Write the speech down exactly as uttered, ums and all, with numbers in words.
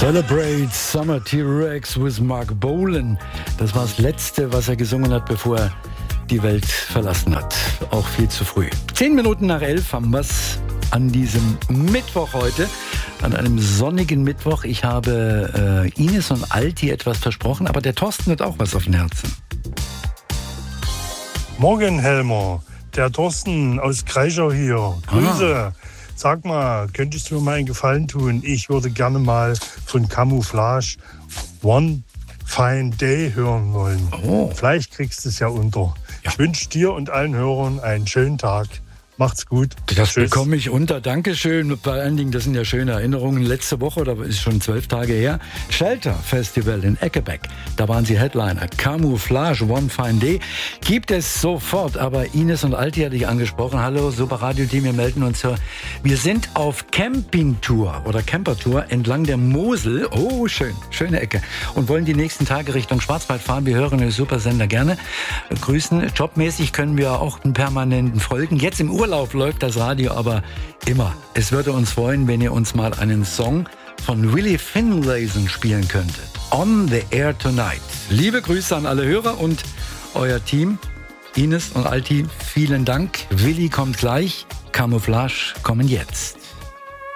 Celebrate Summer T-Rex with Mark Bolan. Das war das Letzte, was er gesungen hat, bevor er die Welt verlassen hat. Auch viel zu früh. Zehn Minuten nach elf haben wir es an diesem Mittwoch heute. An einem sonnigen Mittwoch. Ich habe äh, Ines und Alti etwas versprochen, aber der Thorsten hat auch was auf dem Herzen. Morgen, Helmer. Der Thorsten aus Kreischau hier. Grüße. Ah. Sag mal, könntest du mir mal einen Gefallen tun? Ich würde gerne mal von Camouflage One Fine Day hören wollen. Oh. Vielleicht kriegst du es ja unter. Ja. Ich wünsche dir und allen Hörern einen schönen Tag. Macht's gut. Das Tschüss. Bekomme ich unter. Dankeschön. Vor allen Dingen, das sind ja schöne Erinnerungen. Letzte Woche, oder ist schon zwölf Tage her, Shelter Festival in Eckebeck. Da waren sie Headliner. Camouflage, One Fine Day. Gibt es sofort. Aber Ines und Alti hatte ich angesprochen. Hallo, Super Radio Team, wir melden uns. Wir sind auf Campingtour oder Campertour entlang der Mosel. Oh, schön. Schöne Ecke. Und wollen die nächsten Tage Richtung Schwarzwald fahren. Wir hören den Supersender gerne. Grüßen. Jobmäßig können wir auch einen permanenten folgen. Jetzt im Urlaub läuft das Radio aber immer. Es würde uns freuen, wenn ihr uns mal einen Song von Willie Finlayson spielen könntet. On the Air Tonight. Liebe Grüße an alle Hörer und euer Team. Ines und Alti, vielen Dank. Willi kommt gleich. Camouflage kommen jetzt.